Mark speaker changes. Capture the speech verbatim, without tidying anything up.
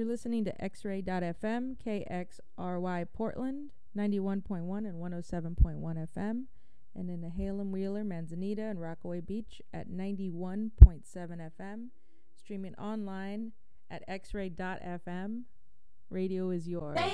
Speaker 1: You're listening to X-Ray dot F M, K X R Y Portland, ninety-one point one and one oh seven point one F M, and in Nehalem, Wheeler, Manzanita, and Rockaway Beach at ninety-one point seven F M, streaming online at X Ray dot F M. Radio is yours.